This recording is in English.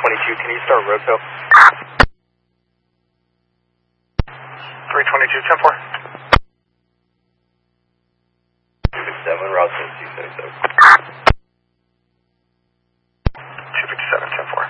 322, can you start roadkill? 322, 10-4. 267, Route 277.